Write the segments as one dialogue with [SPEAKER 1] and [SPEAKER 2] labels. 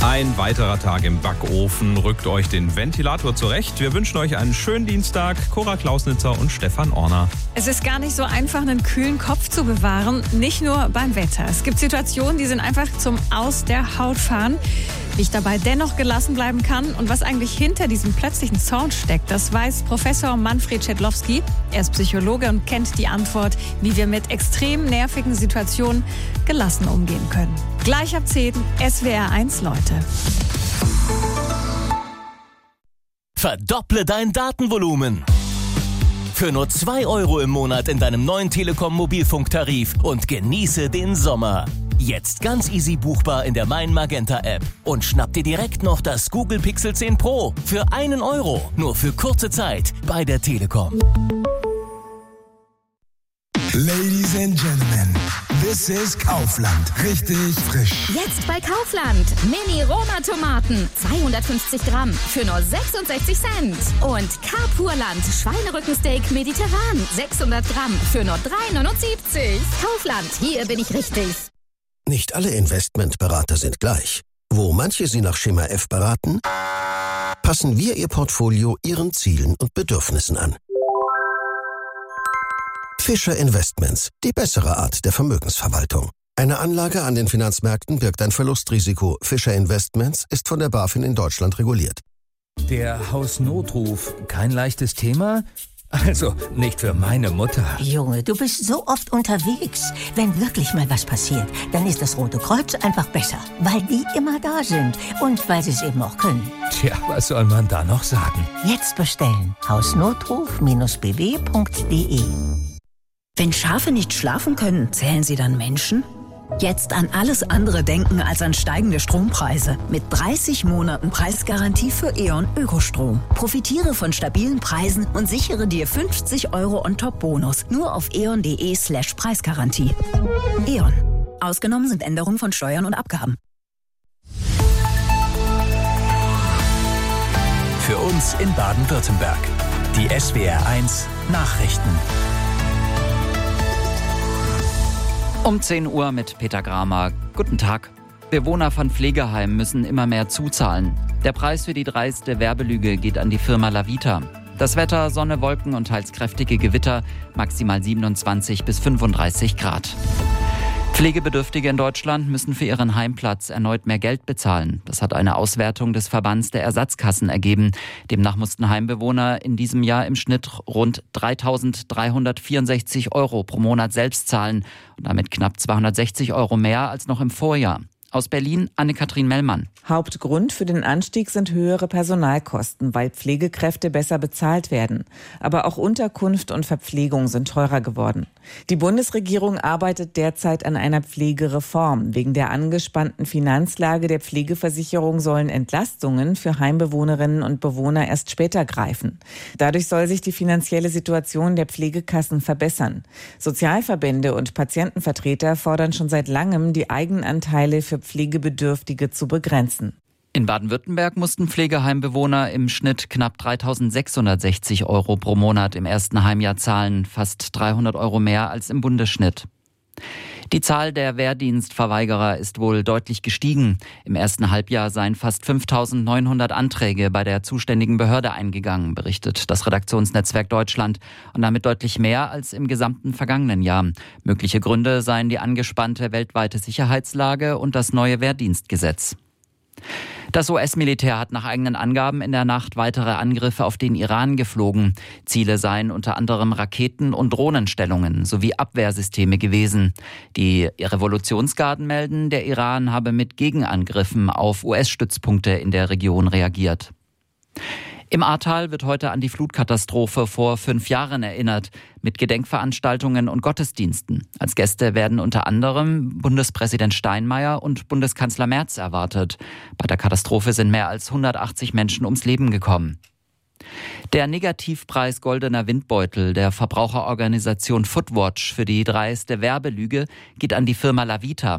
[SPEAKER 1] Ein weiterer Tag im Backofen rückt euch den Ventilator zurecht. Wir wünschen euch einen schönen Dienstag. Cora Klausnitzer und Stefan Orner.
[SPEAKER 2] Es ist gar nicht so einfach, einen kühlen Kopf zu bewahren, nicht nur beim Wetter. Es gibt Situationen, die sind einfach zum Aus der Haut fahren. Wie ich dabei dennoch gelassen bleiben kann und was eigentlich hinter diesem plötzlichen Sound steckt, das weiß Professor Manfred Schedlowski. Er ist Psychologe und kennt die Antwort, wie wir mit extrem nervigen Situationen gelassen umgehen können. Gleich ab 10, SWR 1, Leute.
[SPEAKER 3] Verdopple dein Datenvolumen. Für nur 2 € im Monat in deinem neuen Telekom-Mobilfunktarif und genieße den Sommer. Jetzt ganz easy buchbar in der Mein Magenta App. Und schnapp dir direkt noch das Google Pixel 10 Pro für 1 €. Nur für kurze Zeit bei der Telekom.
[SPEAKER 4] Ladies and Gentlemen, this is Kaufland. Richtig frisch.
[SPEAKER 5] Jetzt bei Kaufland. Mini-Roma-Tomaten. 250 Gramm für nur 66 Cent. Und Carpurland Schweinerückensteak mediterran. 600 Gramm für nur 3,79. Kaufland, hier bin ich richtig.
[SPEAKER 6] Nicht alle Investmentberater sind gleich. Wo manche Sie nach Schema F beraten, passen wir Ihr Portfolio Ihren Zielen und Bedürfnissen an. Fischer Investments, die bessere Art der Vermögensverwaltung. Eine Anlage an den Finanzmärkten birgt ein Verlustrisiko. Fischer Investments ist von der BaFin in Deutschland reguliert.
[SPEAKER 7] Der Hausnotruf, kein leichtes Thema? Also, nicht für meine Mutter.
[SPEAKER 8] Junge, du bist so oft unterwegs. Wenn wirklich mal was passiert, dann ist das Rote Kreuz einfach besser. Weil die immer da sind und weil sie es eben auch können.
[SPEAKER 7] Tja, was soll man da noch sagen?
[SPEAKER 8] Jetzt bestellen. Hausnotruf-bw.de.
[SPEAKER 9] Wenn Schafe nicht schlafen können, zählen sie dann Menschen? Jetzt an alles andere denken als an steigende Strompreise. Mit 30 Monaten Preisgarantie für E.ON Ökostrom. Profitiere von stabilen Preisen und sichere dir 50 € on-top-Bonus. Nur auf eon.de/Preisgarantie. E.ON. Ausgenommen sind Änderungen von Steuern und Abgaben.
[SPEAKER 3] Für uns in Baden-Württemberg. Die SWR 1 Nachrichten.
[SPEAKER 10] Um 10 Uhr mit Peter Gramer. Guten Tag. Bewohner von Pflegeheimen müssen immer mehr zuzahlen. Der Preis für die dreiste Werbelüge geht an die Firma Lavita. Das Wetter, Sonne, Wolken und teils kräftige Gewitter, maximal 27 bis 35 Grad. Pflegebedürftige in Deutschland müssen für ihren Heimplatz erneut mehr Geld bezahlen. Das hat eine Auswertung des Verbands der Ersatzkassen ergeben. Demnach mussten Heimbewohner in diesem Jahr im Schnitt rund 3.364 € pro Monat selbst zahlen und damit knapp 260 € mehr als noch im Vorjahr. Aus Berlin, Anne-Kathrin Mellmann.
[SPEAKER 11] Hauptgrund für den Anstieg sind höhere Personalkosten, weil Pflegekräfte besser bezahlt werden. Aber auch Unterkunft und Verpflegung sind teurer geworden. Die Bundesregierung arbeitet derzeit an einer Pflegereform. Wegen der angespannten Finanzlage der Pflegeversicherung sollen Entlastungen für Heimbewohnerinnen und Bewohner erst später greifen. Dadurch soll sich die finanzielle Situation der Pflegekassen verbessern. Sozialverbände und Patientenvertreter fordern schon seit langem, die Eigenanteile für Pflegebedürftige zu begrenzen.
[SPEAKER 10] In Baden-Württemberg mussten Pflegeheimbewohner im Schnitt knapp 3.660 € pro Monat im ersten Heimjahr zahlen, fast 300 € mehr als im Bundesschnitt. Die Zahl der Wehrdienstverweigerer ist wohl deutlich gestiegen. Im ersten Halbjahr seien fast 5.900 Anträge bei der zuständigen Behörde eingegangen, berichtet das Redaktionsnetzwerk Deutschland. Und damit deutlich mehr als im gesamten vergangenen Jahr. Mögliche Gründe seien die angespannte weltweite Sicherheitslage und das neue Wehrdienstgesetz. Das US-Militär hat nach eigenen Angaben in der Nacht weitere Angriffe auf den Iran geflogen. Ziele seien unter anderem Raketen- und Drohnenstellungen sowie Abwehrsysteme gewesen. Die Revolutionsgarden melden, der Iran habe mit Gegenangriffen auf US-Stützpunkte in der Region reagiert. Im Ahrtal wird heute an die Flutkatastrophe vor 5 Jahren erinnert, mit Gedenkveranstaltungen und Gottesdiensten. Als Gäste werden unter anderem Bundespräsident Steinmeier und Bundeskanzler Merz erwartet. Bei der Katastrophe sind mehr als 180 Menschen ums Leben gekommen. Der Negativpreis Goldener Windbeutel der Verbraucherorganisation Footwatch für die dreiste Werbelüge geht an die Firma Lavita.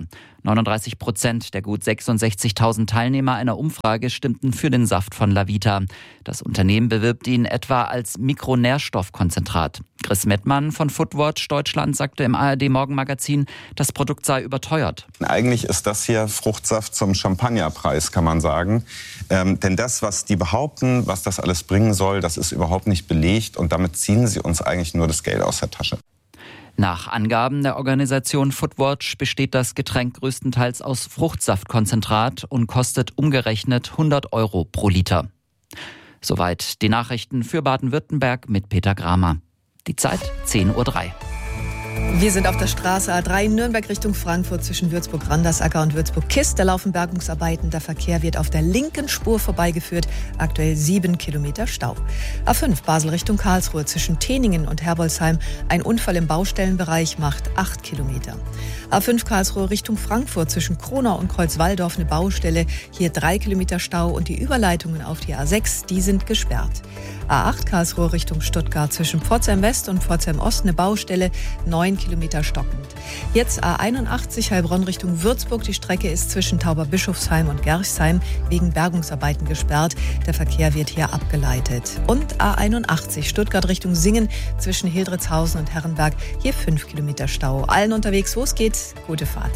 [SPEAKER 10] 39% der gut 66.000 Teilnehmer einer Umfrage stimmten für den Saft von Lavita. Das Unternehmen bewirbt ihn etwa als Mikronährstoffkonzentrat. Chris Mettmann von Foodwatch Deutschland sagte im ARD-Morgenmagazin, das Produkt sei überteuert.
[SPEAKER 12] Eigentlich ist das hier Fruchtsaft zum Champagnerpreis, kann man sagen. Denn das, was die behaupten, was das alles bringen soll, das ist überhaupt nicht belegt. Und damit ziehen sie uns eigentlich nur das Geld aus der Tasche.
[SPEAKER 10] Nach Angaben der Organisation Foodwatch besteht das Getränk größtenteils aus Fruchtsaftkonzentrat und kostet umgerechnet 100 € pro Liter. Soweit die Nachrichten für Baden-Württemberg mit Peter Gramer. Die Zeit 10:03 Uhr.
[SPEAKER 13] Wir sind auf der Straße A3 Nürnberg Richtung Frankfurt zwischen Würzburg-Randersacker und Würzburg-Kist. Da laufen Bergungsarbeiten. Der Verkehr wird auf der linken Spur vorbeigeführt. Aktuell 7 Kilometer Stau. A5 Basel Richtung Karlsruhe zwischen Teningen und Herbolzheim. Ein Unfall im Baustellenbereich macht 8 Kilometer. A5 Karlsruhe Richtung Frankfurt zwischen Kronau und Kreuzwaldorf eine Baustelle. Hier 3 Kilometer Stau und die Überleitungen auf die A6, die sind gesperrt. A8 Karlsruhe Richtung Stuttgart zwischen Pforzheim West und Pforzheim Ost eine Baustelle, 9 Kilometer stockend. Jetzt A81 Heilbronn Richtung Würzburg. Die Strecke ist zwischen Tauberbischofsheim und Gerchsheim wegen Bergungsarbeiten gesperrt. Der Verkehr wird hier abgeleitet. Und A81 Stuttgart Richtung Singen zwischen Hildritzhausen und Herrenberg. Hier 5 Kilometer Stau. Allen unterwegs, wo es geht, gute Fahrt.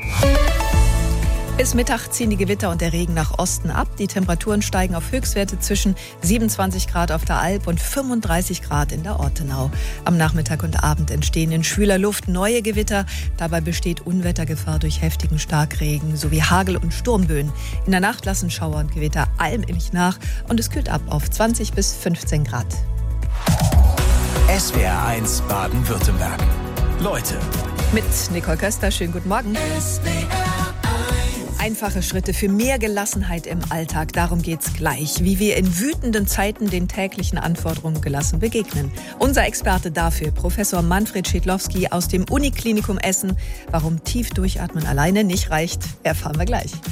[SPEAKER 13] Bis Mittag ziehen die Gewitter und der Regen nach Osten ab. Die Temperaturen steigen auf Höchstwerte zwischen 27 Grad auf der Alp und 35 Grad in der Ortenau. Am Nachmittag und Abend entstehen in schwüler Luft neue Gewitter. Dabei besteht Unwettergefahr durch heftigen Starkregen sowie Hagel- und Sturmböen. In der Nacht lassen Schauer und Gewitter allmählich nach und es kühlt ab auf 20 bis 15 Grad.
[SPEAKER 4] SWR1 Baden-Württemberg. Leute.
[SPEAKER 13] Mit Nicole Köster, schönen guten Morgen. Einfache Schritte für mehr Gelassenheit im Alltag, darum geht's gleich. Wie wir in wütenden Zeiten den täglichen Anforderungen gelassen begegnen. Unser Experte dafür, Professor Manfred Schädlowski aus dem Uniklinikum Essen. Warum tief durchatmen alleine nicht reicht, erfahren wir gleich.